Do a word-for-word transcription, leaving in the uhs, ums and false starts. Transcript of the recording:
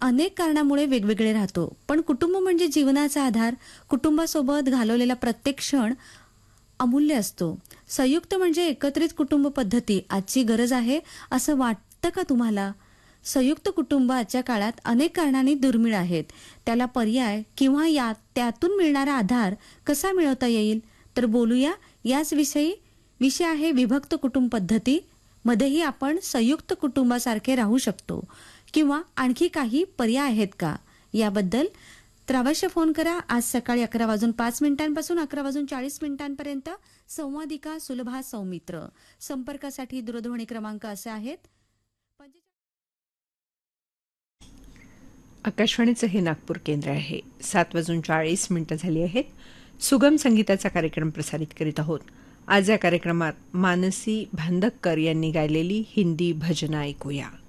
अनेक कारणामुळे वेगवेगळे राहतो, पण कुटुंब म्हणजे जीवनाचा आधार. कुटुंबासोबत घालवलेला प्रत्येक क्षण अमूल्य असतो. संयुक्त म्हणजे एकत्रित कुटुंब पद्धती आजची गरज आहे असं वाटतं का तुम्हाला? संयुक्त कुटुंब आजच्या काळात अनेक कारणांनी दुर्मिळ आहेत. त्याला पर्याय किंवा या त्यातून मिळणारा आधार कसा मिळवता येईल तर बोलूया याच विषयी. विषय आहे विभक्त कुटुंब पद्धती. मध्येही आपण संयुक्त कुटुंबासारखे राहू शकतो किंवा आणखी काही पर्याय आहेत का याबद्दल तर अवश्य फोन करा. आज सकाळी अकरा वाजून पाच मिनिटांपासून अकरा वाजून चाळीस मिनिटांपर्यंत संवादिका सुलभा सौमित्र. संपर्कासाठी दूरध्वनी क्रमांक असे आहेत. आकाशवाणीचं हे नागपूर केंद्र आहे. सात वाजून चाळीस मिनिटं झाली आहेत. सुगम संगीताचा कार्यक्रम प्रसारित करीत आहोत. आज या कार्यक्रमात मानसी भांदककर यांनी गायलेली हिंदी भजनं ऐकूया.